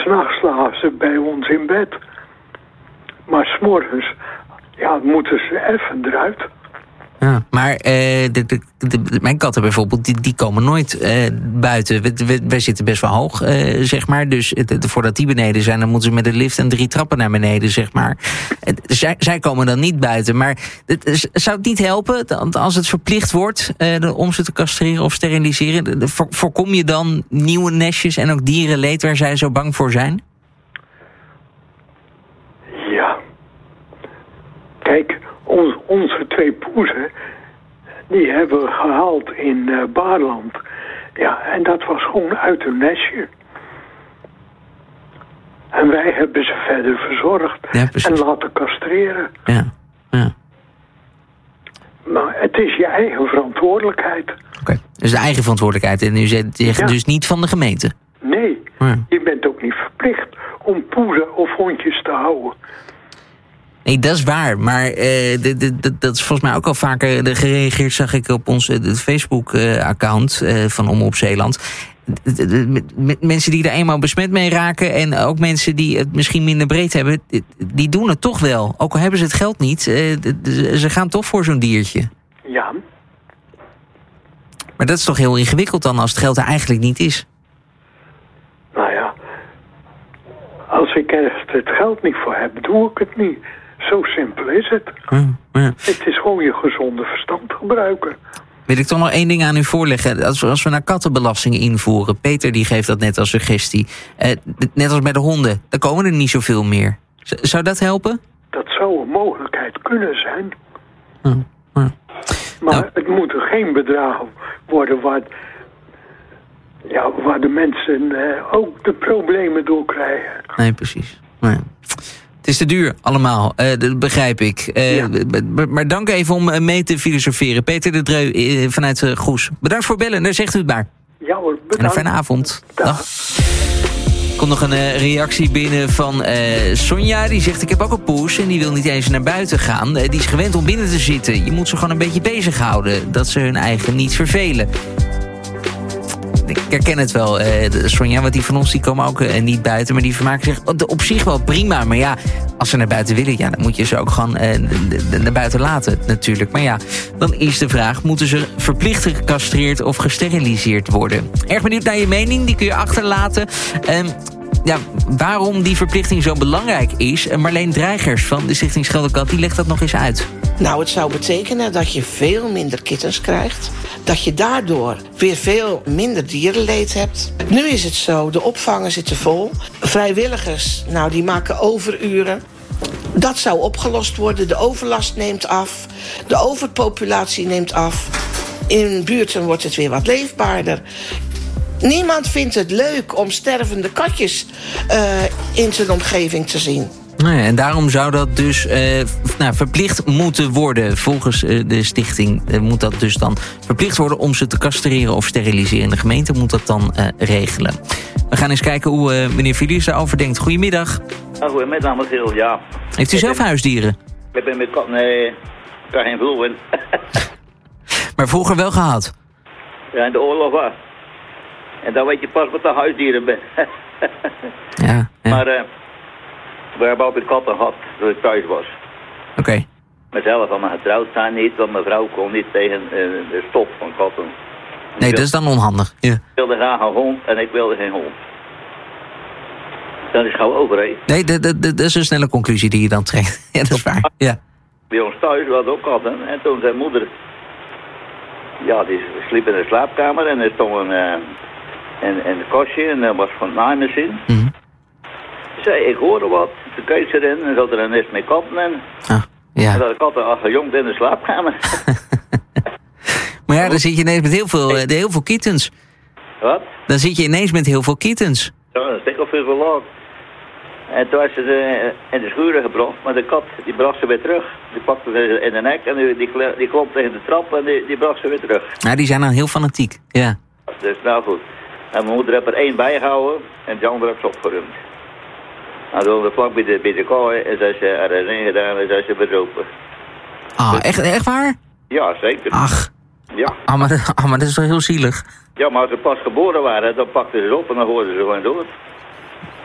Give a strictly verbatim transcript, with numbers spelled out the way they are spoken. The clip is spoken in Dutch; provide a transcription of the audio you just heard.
s'nachts lagen ze bij ons in bed. Maar 's morgens, ja, moeten ze even eruit. Ja, maar uh, de, de, de, mijn katten bijvoorbeeld, die, die komen nooit uh, buiten. We, we, wij zitten best wel hoog, uh, zeg maar. Dus de, de, voordat die beneden zijn, dan moeten ze met de lift en drie trappen naar beneden, zeg maar. Uh, zij, zij komen dan niet buiten. Maar het, zou het niet helpen als het verplicht wordt uh, om ze te castreren of steriliseren? De, de, voor, voorkom je dan nieuwe nestjes en ook dierenleed waar zij zo bang voor zijn? Ja. Kijk... Ons, onze twee poezen, die hebben we gehaald in uh, Baarland. Ja, en dat was gewoon uit een nestje. En wij hebben ze verder verzorgd ja, en laten castreren. Ja, ja. Maar het is je eigen verantwoordelijkheid. Oké, okay. Dus de eigen verantwoordelijkheid. En u zegt ja. dus niet van de gemeente? Nee, ja. Je bent ook niet verplicht om poezen of hondjes te houden. Nee, dat is waar. Maar uh, de, de, de, dat is volgens mij ook al vaker de gereageerd, zag ik op ons Facebook-account uh, van Omroep Zeeland. De, de, de, de, mensen die er eenmaal besmet mee raken en ook mensen die het misschien minder breed hebben, die doen het toch wel. Ook al hebben ze het geld niet, uh, de, de, ze gaan toch voor zo'n diertje. Ja. Maar dat is toch heel ingewikkeld dan als het geld er eigenlijk niet is? Nou ja, als ik er het geld niet voor heb, doe ik het niet. Zo simpel is het. Ja, ja. Het is gewoon je gezonde verstand gebruiken. Wil ik toch nog één ding aan u voorleggen? Als we, als we naar kattenbelasting invoeren, Peter die geeft dat net als suggestie. Uh, net als bij de honden, dan komen er niet zoveel meer. Z- zou dat helpen? Dat zou een mogelijkheid kunnen zijn. Ja, ja. Maar nou. Het moeten geen bedragen worden waar, ja, waar de mensen uh, ook de problemen door krijgen. Nee, precies. Nee. Het is te duur, allemaal. Uh, dat begrijp ik. Uh, ja. maar, maar dank even om mee te filosoferen. Peter de Dreu uh, vanuit uh, Goes. Bedankt voor bellen, daar zegt u het maar. Ja hoor, bedankt. En een fijne avond. Dag. Dag. Er komt nog een uh, reactie binnen van uh, Sonja. Die zegt, ik heb ook een poes en die wil niet eens naar buiten gaan. Uh, die is gewend om binnen te zitten. Je moet ze gewoon een beetje bezighouden. Dat ze hun eigen niet vervelen. Ik herken het wel, uh, Sonja, want die van ons die komen ook uh, niet buiten. Maar die vermaken zich op zich wel prima. Maar ja, als ze naar buiten willen, ja, dan moet je ze ook gewoon uh, naar buiten laten natuurlijk. Maar ja, dan is de vraag, moeten ze verplicht gecastreerd of gesteriliseerd worden? Erg benieuwd naar je mening, die kun je achterlaten. Um, ja, waarom die verplichting zo belangrijk is. Marleen Dreigers van de Stichting Schelde-Kat, die legt dat nog eens uit. Nou, het zou betekenen dat je veel minder kittens krijgt. Dat je daardoor weer veel minder dierenleed hebt. Nu is het zo, de opvangen zitten vol. Vrijwilligers, nou, die maken overuren. Dat zou opgelost worden. De overlast neemt af. De overpopulatie neemt af. In buurten wordt het weer wat leefbaarder. Niemand vindt het leuk om stervende katjes uh, in zijn omgeving te zien. Nee, en daarom zou dat dus uh, nou, verplicht moeten worden. Volgens uh, de stichting uh, moet dat dus dan verplicht worden om ze te castreren of steriliseren. De gemeente moet dat dan uh, regelen. We gaan eens kijken hoe uh, meneer Filius daarover denkt. Goedemiddag. Ah, goedemiddag, Michiel, ja. Heeft u zelf huisdieren? Ik ben met kat, nee, ik kan geen vloer. Maar vroeger wel gehad? Ja, in de oorlog was. En dan weet je pas wat de huisdieren bent. ja, ja. Maar uh, we hebben altijd katten gehad toen ik thuis was. Oké. Okay. Mezelf allemaal getrouwd zijn niet, want mijn vrouw kon niet tegen uh, de stof van katten. Nee, wil, dat is dan onhandig. Ja. Ik wilde graag een hond en ik wilde geen hond. Dat is gauw over, hè? Nee, dat, dat, dat is een snelle conclusie die je dan trekt. Ja, dat is waar. Ja. Bij ons thuis hadden ook katten. En toen zijn moeder... Ja, die sliep in de slaapkamer en er stond een... Uh, En, en een kastje, en dat was van het naaimachine. Mm-hmm. Zei, ik hoorde wat. Toen keek ze erin en zat er een nest met katten in. Ah, ja. En dat de katten afgejongd in de slaapkamer. Maar ja, dan zit je ineens met heel veel, uh, heel veel kittens. Wat? Dan zit je ineens met heel veel kittens. Ja, dat is al veel verlaat. En toen was ze uh, in de schuur gebracht, maar de kat die bracht ze weer terug. Die pakte ze in de nek en die, die, die klopte tegen de trap en die, die bracht ze weer terug. Nou, die zijn dan heel fanatiek, ja. Dus nou goed. En mijn moeder heeft er één bijgehouden en de andere heeft ze opgeruimd. En toen we vlak bij de, bij de kooi en zij ze er erin gedaan en zij ze bezopen. Ah, dus, echt, echt waar? Ja, zeker. Ach. Ja. Ah, maar, ah, maar dat is toch heel zielig? Ja, maar als ze pas geboren waren, dan pakten ze ze op en dan hoorden ze gewoon dood.